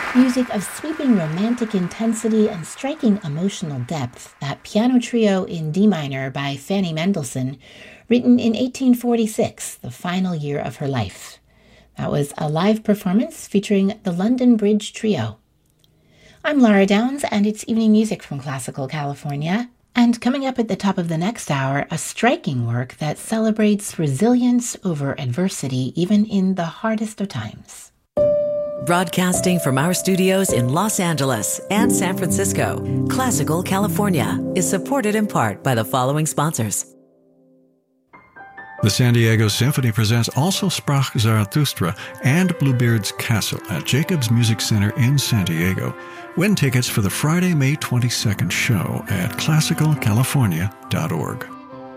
Music of sweeping romantic intensity and striking emotional depth, that piano trio in D minor by Fanny Mendelssohn, written in 1846, the final year of her life. That was a live performance featuring the London Bridge Trio. I'm Laura Downs, and it's Evening Music from Classical California. And coming up at the top of the next hour, a striking work that celebrates resilience over adversity, even in the hardest of times. Broadcasting from our studios in Los Angeles and San Francisco, Classical California is supported in part by the following sponsors. The San Diego Symphony presents Also Sprach Zarathustra and Bluebeard's Castle at Jacobs Music Center in San Diego. Win tickets for the Friday, May 22nd show at classicalcalifornia.org.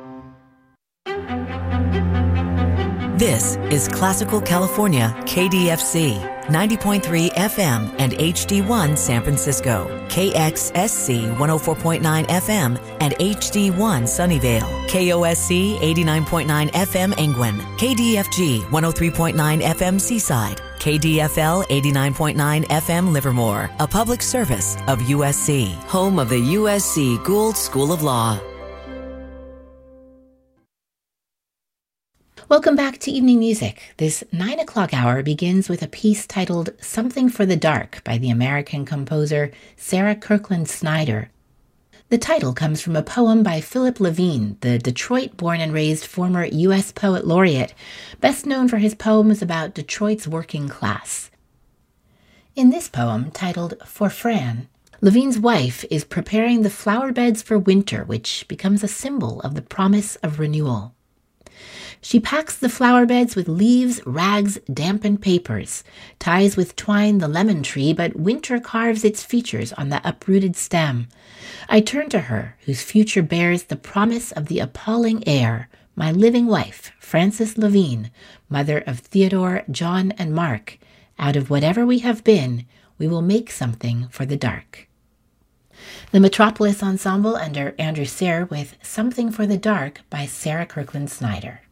This is Classical California, KDFC, 90.3 FM and HD1 San Francisco, KXSC 104.9 FM and HD1 Sunnyvale, KOSC 89.9 FM Angwin, KDFG 103.9 FM Seaside, KDFL 89.9 FM Livermore, a public service of USC, home of the USC Gould School of Law. Welcome back to Evening Music. This 9 o'clock hour begins with a piece titled Something for the Dark by the American composer Sarah Kirkland Snyder. The title comes from a poem by Philip Levine, the Detroit-born and raised former U.S. Poet Laureate, best known for his poems about Detroit's working class. In this poem, titled For Fran, Levine's wife is preparing the flower beds for winter, which becomes a symbol of the promise of renewal. She packs the flower beds with leaves, rags, dampened papers, ties with twine the lemon tree, but winter carves its features on the uprooted stem. I turn to her, whose future bears the promise of the appalling heir, my living wife, Frances Levine, mother of Theodore, John, and Mark. Out of whatever we have been, we will make something for the dark. The Metropolis Ensemble under Andrew Sayre with Something for the Dark by Sarah Kirkland Snyder.